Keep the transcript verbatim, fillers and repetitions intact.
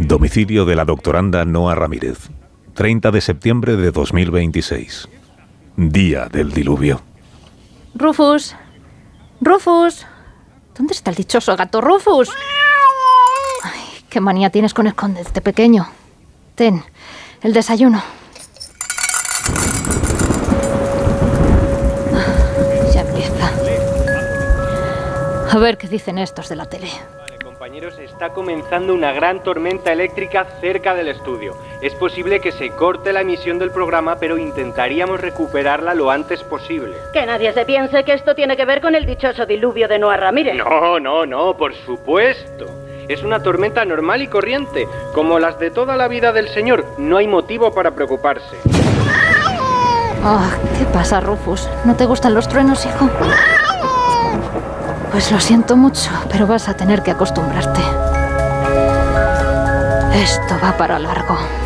Domicilio de la doctoranda Noa Ramírez. treinta de septiembre de dos mil veintiséis. Día del diluvio. Rufus. Rufus. ¿Dónde está el dichoso gato Rufus? Ay, qué manía tienes con esconderte, pequeño. Ten, el desayuno. Ya empieza. A ver qué dicen estos de la tele. Compañeros, está comenzando una gran tormenta eléctrica cerca del estudio. Es posible que se corte la emisión del programa, pero intentaríamos recuperarla lo antes posible. Que nadie se piense que esto tiene que ver con el dichoso diluvio de Noa Ramírez. No, no, no, por supuesto. Es una tormenta normal y corriente, como las de toda la vida del señor. No hay motivo para preocuparse. Oh, ¿qué pasa, Rufus? ¿No te gustan los truenos, hijo? Pues lo siento mucho, pero vas a tener que acostumbrarte. Esto va para largo.